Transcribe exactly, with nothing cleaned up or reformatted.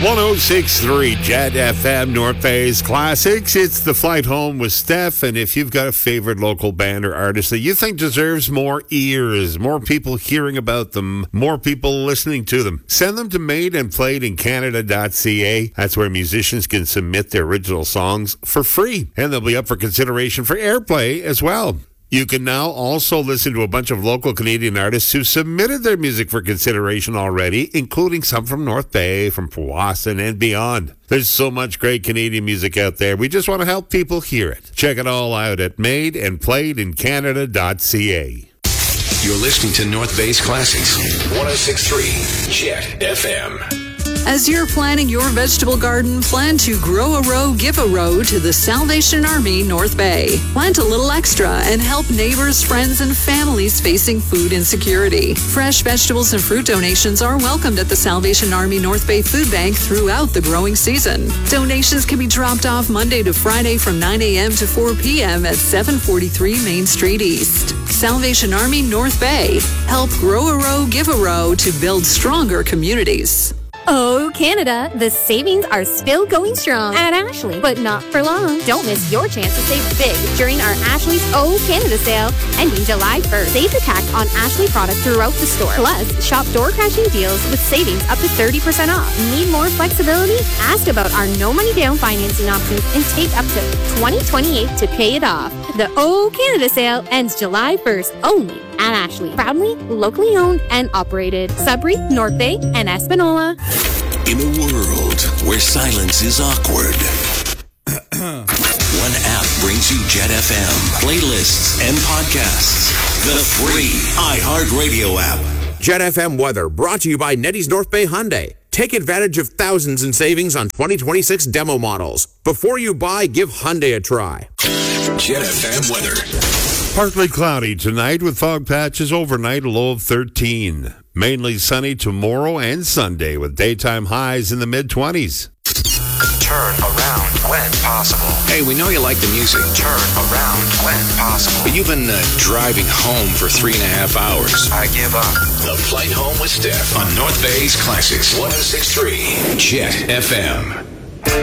one oh six point three Jet F M, North Bay's Classics. It's the Flight Home with Steph, and if you've got a favorite local band or artist that you think deserves more ears, more people hearing about them, more people listening to them, send them to made and played in canada dot c a. That's where musicians can submit their original songs for free, and they'll be up for consideration for airplay as well. You can now also listen to a bunch of local Canadian artists who submitted their music for consideration already, including some from North Bay, from Powassan, and beyond. There's so much great Canadian music out there. We just want to help people hear it. Check it all out at made and played in canada dot c a. You're listening to North Bay's Classics, one oh six point three Jet F M. As you're planning your vegetable garden, plan to grow a row, give a row to the Salvation Army North Bay. Plant a little extra and help neighbors, friends, and families facing food insecurity. Fresh vegetables and fruit donations are welcomed at the Salvation Army North Bay Food Bank throughout the growing season. Donations can be dropped off Monday to Friday from nine a.m. to four p.m. at seven forty-three Main Street East. Salvation Army North Bay. Help grow a row, give a row to build stronger communities. Oh, Canada, the savings are still going strong at Ashley, but not for long. Don't miss your chance to save big during our Ashley's Oh Canada sale ending July first. Save the tax on Ashley products throughout the store. Plus, shop door-crashing deals with savings up to thirty percent off. Need more flexibility? Ask about our no-money-down financing options and take up to twenty twenty-eight to pay it off. The Oh Canada sale ends July first only at Ashley. Proudly, locally owned and operated. Sudbury, North Bay, and Espanola. In a world where silence is awkward, one app brings you Jet F M, playlists, and podcasts. The free iHeartRadio app. Jet F M weather brought to you by Nettie's North Bay Hyundai. Take advantage of thousands in savings on twenty twenty-six demo models. Before you buy, give Hyundai a try. Jet F M weather. Partly cloudy tonight with fog patches overnight, a low of thirteen. Mainly sunny tomorrow and Sunday with daytime highs in the mid-twenties. Turn around when possible. Hey, we know you like the music. Turn around when possible. But you've been uh, driving home for three and a half hours. I give up. The Flight Home with Steph on North Bay's Classics, one oh six point three Jet F M.